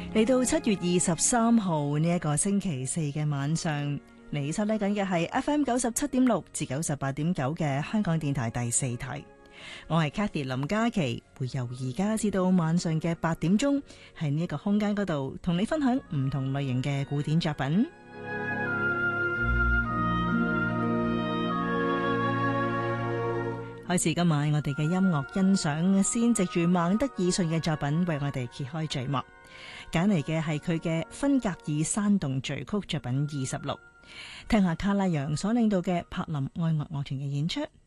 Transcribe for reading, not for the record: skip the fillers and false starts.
嚟到7月23號呢一個星期四嘅晚上，你收聽緊嘅係 FM 97.6至98.9嘅香港電台第4台。我係 Cathy 林嘉琪，會由而家至到晚上嘅8點鐘，喺呢一個空間嗰度同你分享唔同類型嘅古典作品。開始今晚我哋嘅音樂欣賞，先藉住孟德爾遜嘅作品為我哋揭開序幕。揀嚟嘅係佢嘅芬格爾山洞序曲作品26，聽下卡拉揚所領導嘅柏林愛樂樂團嘅演出。